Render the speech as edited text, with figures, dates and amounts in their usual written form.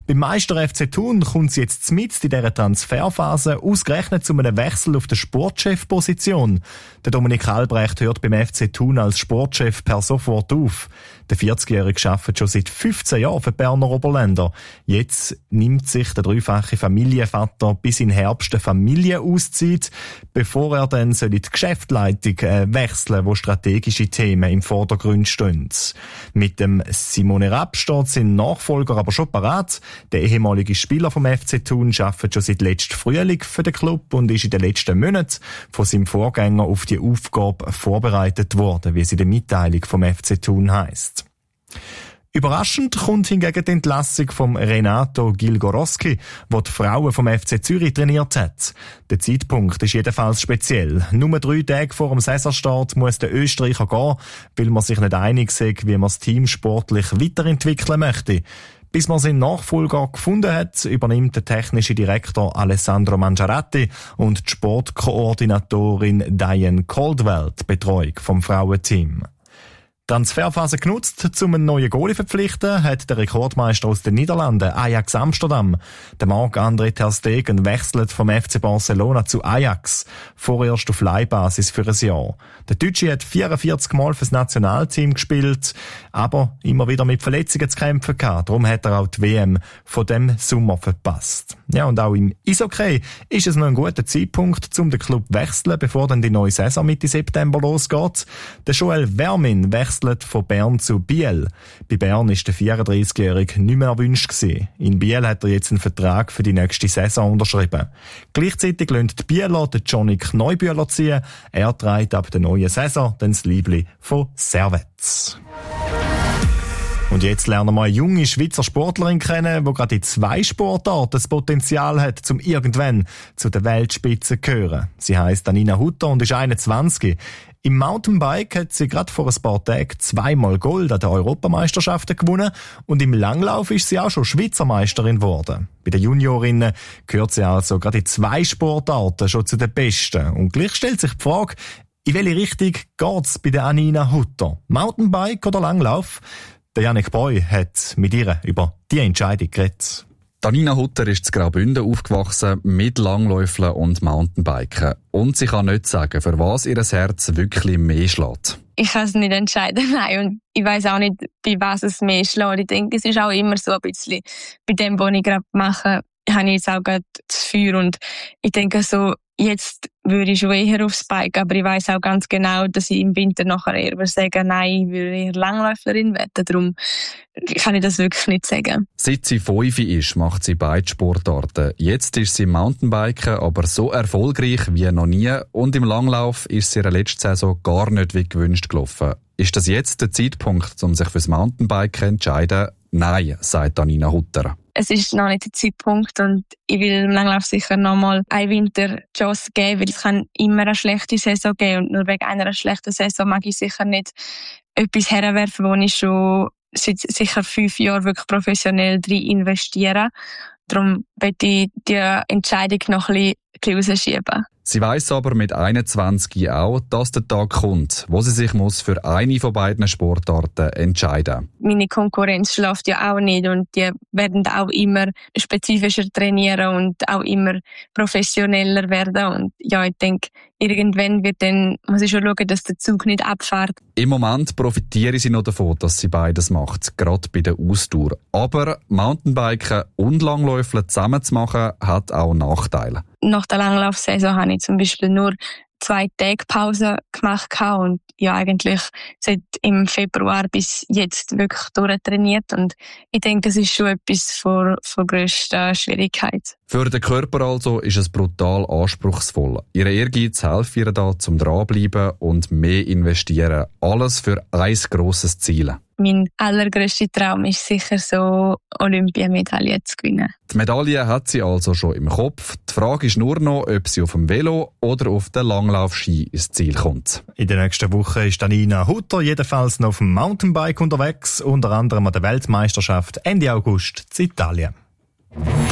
Beim Meister FC Thun kommt sie jetzt mitten in dieser Transferphase ausgerechnet zu einem Wechsel auf der Sportchefposition. Der Dominik Albrecht hört beim FC Thun als Sportchef per sofort auf. Der 40-Jährige arbeitet schon seit 15 Jahren für die Berner Oberländer. Jetzt nimmt sich der dreifache Familienvater bis in Herbst eine Familienauszeit, bevor er dann in die Geschäftsleitung wechseln, wo strategische Themen im Vordergrund stehen. Mit dem Simone Rapp steht sein Nachfolger aber schon parat. Der ehemalige Spieler vom FC Thun arbeitet schon seit letztem Frühling für den Club und ist in den letzten Monaten von seinem Vorgänger auf die Aufgabe vorbereitet worden, wie es in der Mitteilung vom FC Thun heisst. Überraschend kommt hingegen die Entlassung von Renato Gilgorowski, der die Frauen vom FC Zürich trainiert hat. Der Zeitpunkt ist jedenfalls speziell. Nur 3 Tage vor dem Saisonstart muss der Österreicher gehen, weil man sich nicht einig ist, wie man das Team sportlich weiterentwickeln möchte. Bis man seinen Nachfolger gefunden hat, übernimmt der technische Direktor Alessandro Mangiaratti und die Sportkoordinatorin Diane Caldwell die Betreuung vom Frauenteam. Transferphase genutzt, um einen neuen Goalie zu verpflichten, hat der Rekordmeister aus den Niederlanden, Ajax Amsterdam. Der Marc-André ter Stegen wechselt vom FC Barcelona zu Ajax, vorerst auf Leihbasis für ein Jahr. Der Deutsche hat 44 Mal fürs Nationalteam gespielt, aber immer wieder mit Verletzungen zu kämpfen gehabt. Darum hat er auch die WM von dem Sommer verpasst. Ja, und auch im Eishockey ist es noch ein guter Zeitpunkt, um den Club zu wechseln, bevor dann die neue Saison Mitte September losgeht. Der Joel Vermin wechselt von Bern zu Biel. Bei Bern ist der 34-Jährige nicht mehr erwünscht gewesen. In Biel hat er jetzt einen Vertrag für die nächste Saison unterschrieben. Gleichzeitig lassen die Bieler den Johnny Kneubühler ziehen. Er trägt ab der neuen Saison dann das Liebli von Servette. Und jetzt lernen wir eine junge Schweizer Sportlerin kennen, die gerade in 2 Sportarten das Potenzial hat, um irgendwann zu der Weltspitze zu gehören. Sie heisst Anina Hutter und ist 21. Im Mountainbike hat sie gerade vor ein paar Tagen 2-mal Gold an den Europameisterschaften gewonnen und im Langlauf ist sie auch schon Schweizer Meisterin geworden. Bei den Juniorinnen gehört sie also gerade in 2 Sportarten schon zu den Besten. Und gleich stellt sich die Frage, in welche Richtung geht's bei der Anina Hutter? Mountainbike oder Langlauf? Der Janik Boy hat mit ihr über die Entscheidung geredet. Anina Hutter ist in Graubünden aufgewachsen mit Langläufeln und Mountainbiken. Und sie kann nicht sagen, für was ihr Herz wirklich mehr schlägt. Ich kann es nicht entscheiden, nein. Und ich weiss auch nicht, bei was es mehr schlägt. Ich denke, es ist auch immer so ein bisschen, bei dem, was ich gerade mache, habe ich jetzt auch gerade das Feuer. Und ich denke so, jetzt würde ich schon eher aufs Bike, aber ich weiss auch ganz genau, dass ich im Winter nachher eher würde sagen, nein, ich würde eher Langläuferin werden. Darum kann ich das wirklich nicht sagen. Seit sie 5 ist, macht sie beide Sportarten. Jetzt ist sie im Mountainbiken, aber so erfolgreich wie noch nie. Und im Langlauf ist sie in der letzten Saison gar nicht wie gewünscht gelaufen. Ist das jetzt der Zeitpunkt, um sich fürs Mountainbiken zu entscheiden? Nein, sagt Anina Hutter. Es ist noch nicht der Zeitpunkt und ich will im Langlauf sicher nochmal einen Winter Chance geben, weil es kann immer eine schlechte Saison geben und nur wegen einer schlechten Saison mag ich sicher nicht etwas herwerfen, wo ich schon seit sicher 5 Jahren wirklich professionell drin investiere. Darum möchte ich die Entscheidung noch ein bisschen rausschieben. Sie weiss aber mit 21 auch, dass der Tag kommt, wo sie sich für eine von beiden Sportarten entscheiden muss. Meine Konkurrenz schläft ja auch nicht und die werden auch immer spezifischer trainieren und auch immer professioneller werden. Und ja, ich denke, irgendwann muss ich schon schauen, dass der Zug nicht abfährt. Im Moment profitiere sie noch davon, dass sie beides macht, gerade bei der Ausdauer. Aber Mountainbiken und Langläufeln zusammen zu machen, hat auch Nachteile. Nach der Langlaufsaison habe ich zum Beispiel nur 2 Tage Pause gemacht und ja eigentlich seit im Februar bis jetzt wirklich durchtrainiert und ich denke, das ist schon etwas von grösster Schwierigkeit. Für den Körper also ist es brutal anspruchsvoll. Ihr Ehrgeiz hilft ihr da zum Dranbleiben und mehr investieren. Alles für ein grosses Ziel. Mein allergrösster Traum ist sicher so, Olympiamedaille zu gewinnen. Die Medaille hat sie also schon im Kopf. Die Frage ist nur noch, ob sie auf dem Velo oder auf der Langlaufski ins Ziel kommt. In der nächsten Woche ist Anina Hutter jedenfalls noch auf dem Mountainbike unterwegs, unter anderem an der Weltmeisterschaft Ende August in Italien.